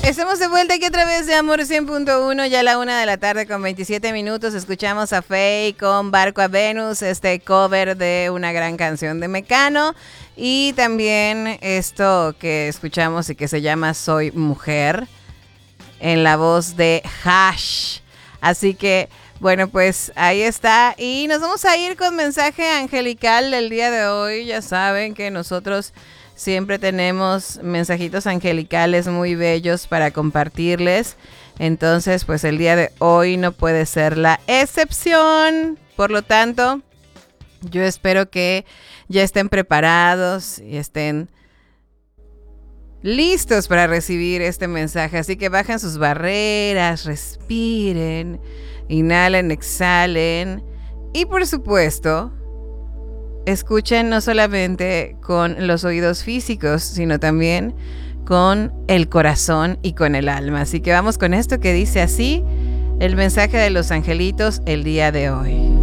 Estamos de vuelta aquí a través de Amor 100.1, ya a la 1:27 p.m. Escuchamos a Faye con Barco a Venus, este cover de una gran canción de Mecano. Y también esto que escuchamos y que se llama Soy Mujer, en la voz de Hash. Así que, bueno, pues ahí está. Y nos vamos a ir con mensaje angelical del día de hoy. Ya saben que nosotros siempre tenemos mensajitos angelicales muy bellos para compartirles. Entonces, pues el día de hoy no puede ser la excepción. Por lo tanto, yo espero que ya estén preparados y estén listos para recibir este mensaje. Así que bajen sus barreras, respiren, inhalen, exhalen. Y por supuesto, escuchen no solamente con los oídos físicos, sino también con el corazón y con el alma. Así que vamos con esto que dice así, el mensaje de los angelitos el día de hoy.